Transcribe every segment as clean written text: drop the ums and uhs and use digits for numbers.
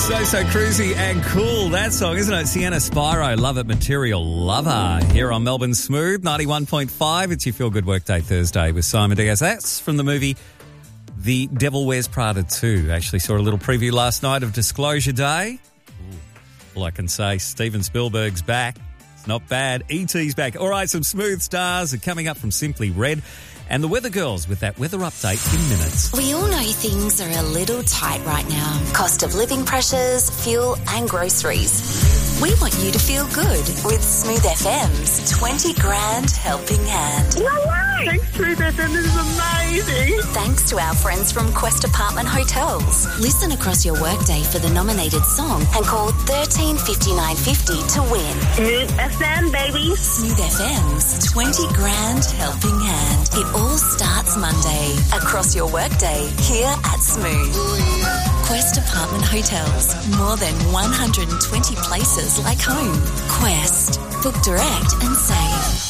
So cruisy and cool, that song, isn't it? Sienna Spiro, Love It Material Lover, here on Melbourne Smooth, 91.5. It's your Feel Good Workday Thursday with Simon Diaz. That's from the movie The Devil Wears Prada 2. Actually saw a little preview last night of Disclosure Day. All I can say, Steven Spielberg's back. It's not bad. E.T.'s back. All right, some smooth stars are coming up from Simply Red. And the Weather Girls with that weather update in minutes. We all know things are a little tight right now. Cost of living pressures, fuel and groceries. We want you to feel good with Smooth FM's 20 grand helping hand. No way! Thanks, Smooth FM. This is amazing. Thanks to our friends from Quest Apartment Hotels. Listen across your workday for the nominated song and call 13 5950 to win. Smooth FM, baby. Smooth FM's 20 grand helping hand. It all starts Monday. Across your workday, here at Smooth. Quest Apartment Hotels. More than 120 places like home. Quest. Book direct and save.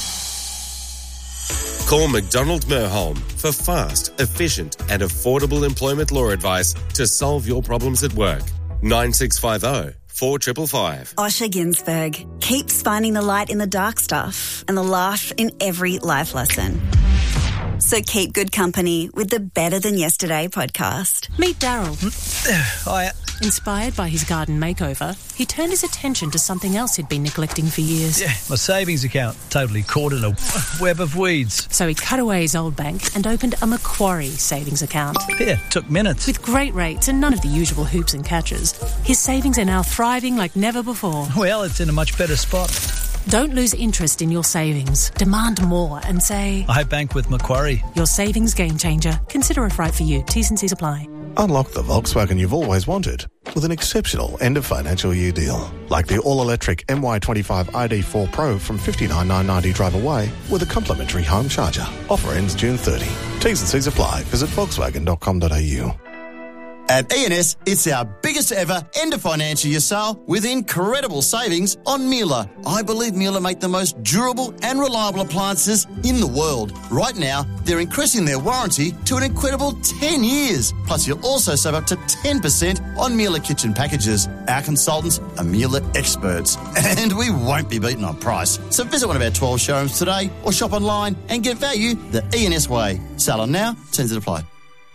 Call McDonald Merholm for fast, efficient and affordable employment law advice to solve your problems at work. 9650 4555. Osher Ginsberg keeps finding the light in the dark stuff and the laugh in every life lesson. So keep good company with the Better Than Yesterday podcast. Meet Daryl. Hiya. Inspired by his garden makeover, he turned his attention to something else he'd been neglecting for years. Yeah, my savings account, totally caught in a web of weeds. So he cut away his old bank and opened a Macquarie savings account. Yeah, took minutes. With great rates and none of the usual hoops and catches, his savings are now thriving like never before. Well, it's in a much better spot. Don't lose interest in your savings. Demand more and say, I bank with Macquarie. Your savings game changer. Consider it right for you. T's and C's apply. Unlock the Volkswagen you've always wanted with an exceptional end-of-financial year deal. Like the all-electric MY25 ID4 Pro from $59,990 drive away with a complimentary home charger. Offer ends June 30. T's and C's apply. Visit volkswagen.com.au. At E&S, it's our biggest ever end of financial year sale with incredible savings on Miele. I believe Miele make the most durable and reliable appliances in the world. Right now, they're increasing their warranty to an incredible 10 years. Plus, you'll also save up to 10% on Miele kitchen packages. Our consultants are Miele experts, and we won't be beaten on price. So visit one of our 12 showrooms today or shop online and get value the E&S way. Sale on now, terms that apply.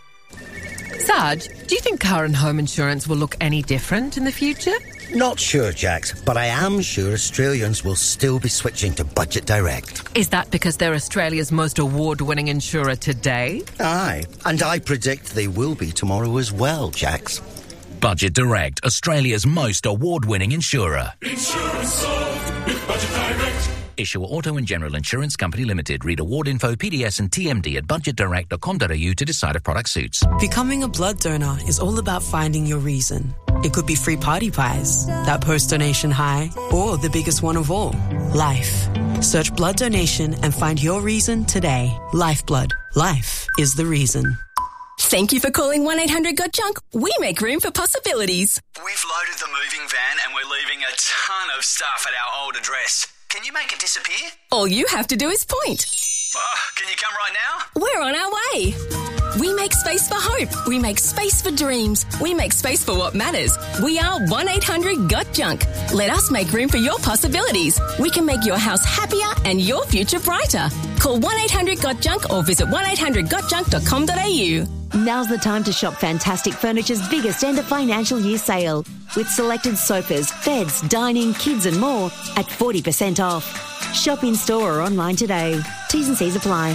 Sarge, do you think car and home insurance will look any different in the future? Not sure, Jax, but I am sure Australians will still be switching to Budget Direct. Is that because they're Australia's most award-winning insurer today? Aye, and I predict they will be tomorrow as well, Jax. Budget Direct, Australia's most award-winning insurer. Insurance solved with Budget Direct. Issuer Auto and General Insurance Company Limited. Read award info, PDS and TMD at budgetdirect.com.au to decide if product suits. Becoming a blood donor is all about finding your reason. It could be free party pies, that post-donation high, or the biggest one of all, life. Search blood donation and find your reason today. Lifeblood. Life is the reason. Thank you for calling 1-800-GOT-JUNK. We make room for possibilities. We've loaded the moving van and we're leaving a ton of stuff at our old address. Can you make it disappear? All you have to do is point. Can you come right now? We're on our way. We make space for hope. We make space for dreams. We make space for what matters. We are 1-800-GOT-JUNK. Let us make room for your possibilities. We can make your house happier and your future brighter. Call 1-800-GOT-JUNK or visit 1-800-GOTJUNK.com.au. Now's the time to shop Fantastic Furniture's biggest end of financial year sale with selected sofas, beds, dining, kids and more at 40% off. Shop in store or online today. T's and C's apply.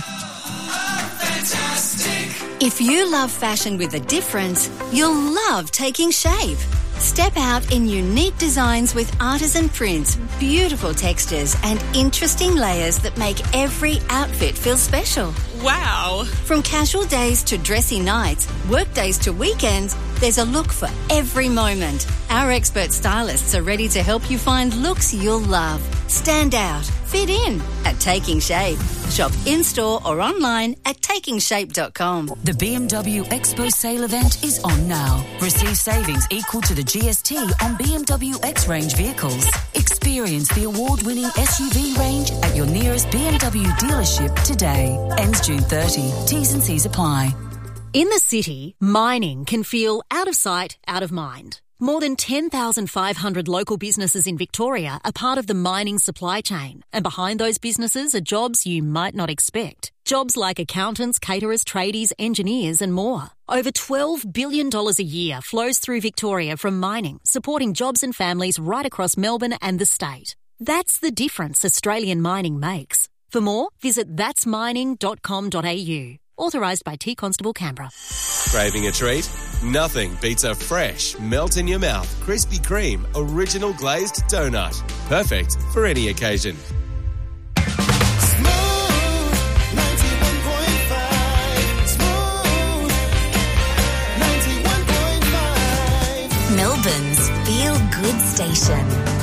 If you love fashion with a difference, you'll love Taking Shape. Step out in unique designs with artisan prints, beautiful textures and interesting layers that make every outfit feel special. Wow! From casual days to dressy nights, work days to weekends, there's a look for every moment. Our expert stylists are ready to help you find looks you'll love. Stand out, fit in at Taking Shape. Shop in-store or online at takingshape.com. The BMW Expo sale event is on now. Receive savings equal to the GST on BMW X-Range vehicles. Experience the award-winning SUV range at your nearest BMW dealership today. Ends June 30. T's and C's apply. In the city, mining can feel out of sight, out of mind. More than 10,500 local businesses in Victoria are part of the mining supply chain, and behind those businesses are jobs you might not expect. Jobs like accountants, caterers, tradies, engineers and more. Over $12 billion a year flows through Victoria from mining, supporting jobs and families right across Melbourne and the state. That's the difference Australian mining makes. For more, visit that'smining.com.au. Authorised by T Constable Canberra. Craving a treat? Nothing beats a fresh, melt-in-your-mouth Krispy Kreme original glazed donut. Perfect for any occasion. Melbourne's Feel Good Station.